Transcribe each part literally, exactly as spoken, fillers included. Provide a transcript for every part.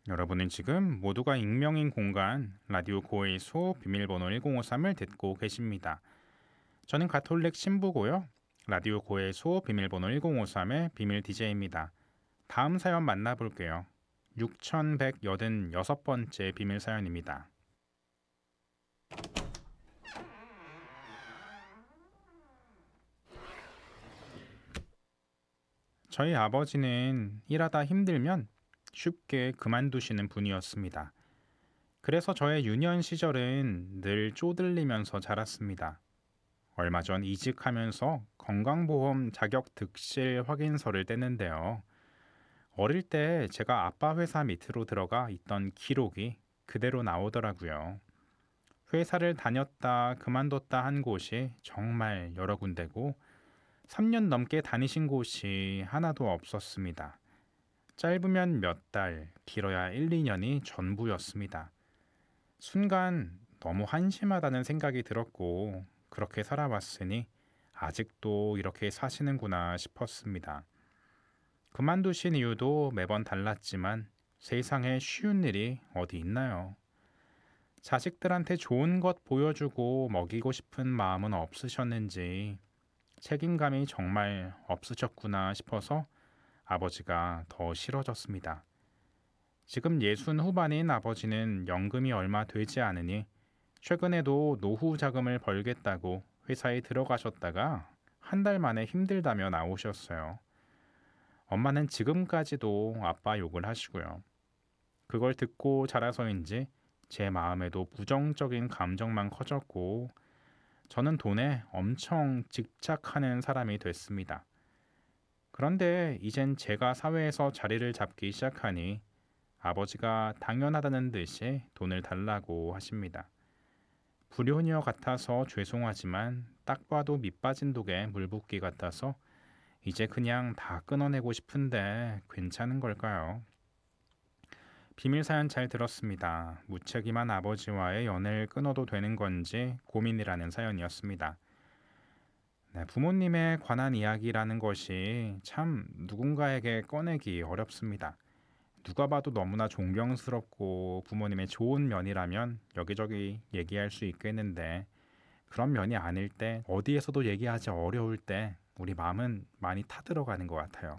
여러분은 지금 모두가 익명인 공간 라디오 고해소 비밀번호 일공오삼을 듣고 계십니다. 저는 가톨릭 신부고요. 라디오 고해소 비밀번호 일공오삼의 비밀 디제이입니다. 다음 사연 만나볼게요. 육천백팔십육 번째 비밀 사연입니다. 저희 아버지는 일하다 힘들면 쉽게 그만두시는 분이었습니다. 그래서 저의 유년 시절은 늘 쪼들리면서 자랐습니다. 얼마 전 이직하면서 건강보험 자격 득실 확인서를 떼는데요. 어릴 때 제가 아빠 회사 밑으로 들어가 있던 기록이 그대로 나오더라고요. 회사를 다녔다 그만뒀다 한 곳이 정말 여러 군데고 삼 년 넘게 다니신 곳이 하나도 없었습니다. 짧으면 몇 달, 길어야 일, 이 년이 전부였습니다. 순간 너무 한심하다는 생각이 들었고 그렇게 살아왔으니 아직도 이렇게 사시는구나 싶었습니다. 그만두신 이유도 매번 달랐지만 세상에 쉬운 일이 어디 있나요? 자식들한테 좋은 것 보여주고 먹이고 싶은 마음은 없으셨는지 책임감이 정말 없으셨구나 싶어서 아버지가 더 싫어졌습니다. 지금 예순 후반인 아버지는 연금이 얼마 되지 않으니 최근에도 노후 자금을 벌겠다고 회사에 들어가셨다가 한 달 만에 힘들다며 나오셨어요. 엄마는 지금까지도 아빠 욕을 하시고요. 그걸 듣고 자라서인지 제 마음에도 부정적인 감정만 커졌고 저는 돈에 엄청 집착하는 사람이 됐습니다. 그런데 이젠 제가 사회에서 자리를 잡기 시작하니 아버지가 당연하다는 듯이 돈을 달라고 하십니다. 불효녀 같아서 죄송하지만 딱 봐도 밑빠진 독에 물 붓기 같아서 이제 그냥 다 끊어내고 싶은데 괜찮은 걸까요? 비밀 사연 잘 들었습니다. 무책임한 아버지와의 연애를 끊어도 되는 건지 고민이라는 사연이었습니다. 네, 부모님에 관한 이야기라는 것이 참 누군가에게 꺼내기 어렵습니다. 누가 봐도 너무나 존경스럽고 부모님의 좋은 면이라면 여기저기 얘기할 수 있겠는데 그런 면이 아닐 때 어디에서도 얘기하기 어려울 때 우리 마음은 많이 타들어가는 것 같아요.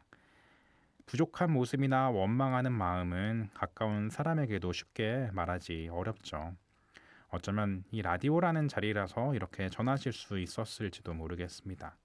부족한 모습이나 원망하는 마음은 가까운 사람에게도 쉽게 말하지 어렵죠. 어쩌면 이 라디오라는 자리라서 이렇게 전하실 수 있었을지도 모르겠습니다.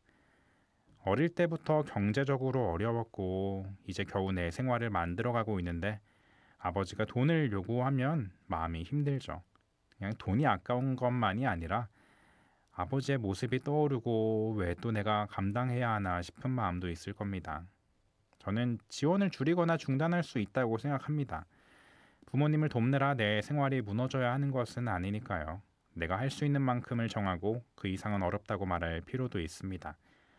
어릴 때부터 경제적으로 어려웠고 이제 겨우 내 생활을 만들어가고 있는데 아버지가 돈을 요구하면 마음이 힘들죠. 그냥 돈이 아까운 것만이 아니라 아버지의 모습이 떠오르고 왜 또 내가 감당해야 하나 싶은 마음도 있을 겁니다. 저는 지원을 줄이거나 중단할 수 있다고 생각합니다. 부모님을 돕느라 내 생활이 무너져야 하는 것은 아니니까요. 내가 할 수 있는 만큼을 정하고 그 이상은 어렵다고 말할 필요도 있습니다.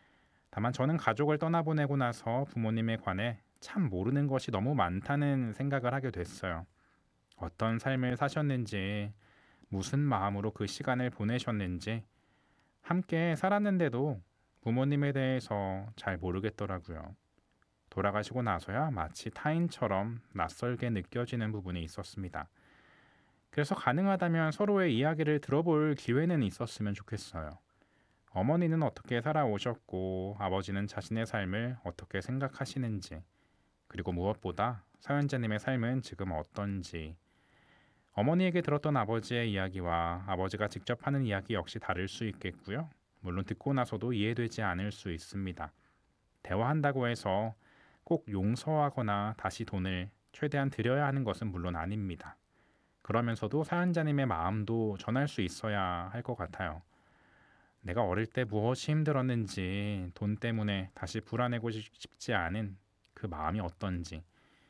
다만 저는 가족을 떠나보내고 나서 부모님에 관해 참 모르는 것이 너무 많다는 생각을 하게 됐어요. 어떤 삶을 사셨는지, 무슨 마음으로 그 시간을 보내셨는지, 함께 살았는데도 부모님에 대해서 잘 모르겠더라고요. 돌아가시고 나서야 마치 타인처럼 낯설게 느껴지는 부분이 있었습니다. 그래서 가능하다면 서로의 이야기를 들어볼 기회는 있었으면 좋겠어요. 어머니는 어떻게 살아오셨고 아버지는 자신의 삶을 어떻게 생각하시는지 그리고 무엇보다 사연자님의 삶은 지금 어떤지 어머니에게 들었던 아버지의 이야기와 아버지가 직접 하는 이야기 역시 다를 수 있겠고요. 물론 듣고 나서도 이해되지 않을 수 있습니다. 대화한다고 해서 꼭 용서하거나 다시 돈을 최대한 드려야 하는 것은 물론 아닙니다. 그러면서도 사연자님의 마음도 전할 수 있어야 할 것 같아요. 내가 어릴 때 무엇이 힘들었는지 돈 때문에 다시 불안해고 싶지 않은 그 마음이 어떤지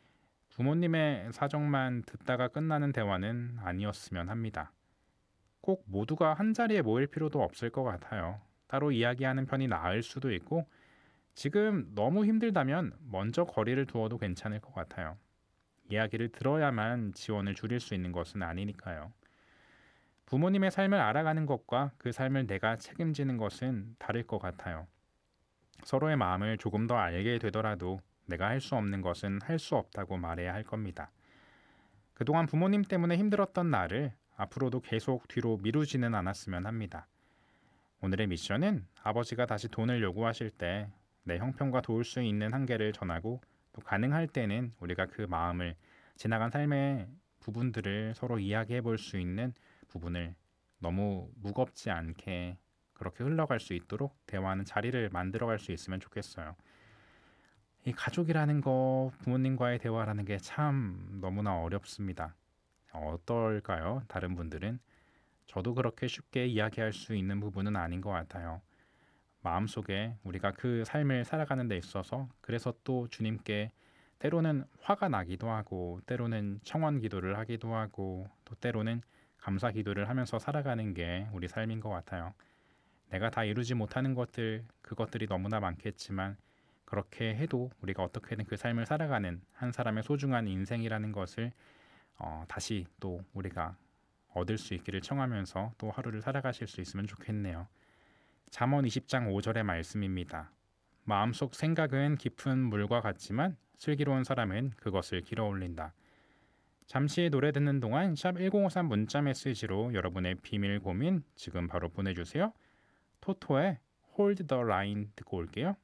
부모님의 사정만 듣다가 끝나는 대화는 아니었으면 합니다. 꼭 모두가 한자리에 모일 필요도 없을 것 같아요. 따로 이야기하는 편이 나을 수도 있고 지금 너무 힘들다면 먼저 거리를 두어도 괜찮을 것 같아요. 이야기를 들어야만 지원을 줄일 수 있는 것은 아니니까요. 부모님의 삶을 알아가는 것과 그 삶을 내가 책임지는 것은 다를 것 같아요. 서로의 마음을 조금 더 알게 되더라도 내가 할 수 없는 것은 할 수 없다고 말해야 할 겁니다. 그동안 부모님 때문에 힘들었던 나를 앞으로도 계속 뒤로 미루지는 않았으면 합니다. 오늘의 미션은 아버지가 다시 돈을 요구하실 때 내 형편과 도울 수 있는 한계를 전하고 또 가능할 때는 우리가 그 마음을 지나간 삶의 부분들을 서로 이야기해 볼 수 있는 부분을 너무 무겁지 않게 그렇게 흘러갈 수 있도록 대화하는 자리를 만들어 갈 수 있으면 좋겠어요. 이 가족이라는 거, 부모님과의 대화라는 게 참 너무나 어렵습니다. 어떨까요? 다른 분들은? 저도 그렇게 쉽게 이야기할 수 있는 부분은 아닌 것 같아요. 마음속에 우리가 그 삶을 살아가는 데 있어서 그래서 또 주님께 때로는 화가 나기도 하고 때로는 청원 기도를 하기도 하고 또 때로는 감사 기도를 하면서 살아가는 게 우리 삶인 것 같아요. 내가 다 이루지 못하는 것들, 그것들이 너무나 많겠지만 그렇게 해도 우리가 어떻게든 그 삶을 살아가는 한 사람의 소중한 인생이라는 것을 어, 다시 또 우리가 얻을 수 있기를 청하면서 또 하루를 살아가실 수 있으면 좋겠네요. 잠언 이십 장 오 절의 말씀입니다. 마음속 생각은 깊은 물과 같지만 슬기로운 사람은 그것을 길어 올린다. 잠시 노래 듣는 동안 샵 일공오삼 문자 메시지로 여러분의 비밀 고민 지금 바로 보내주세요. 토토의 Hold the Line 듣고 올게요.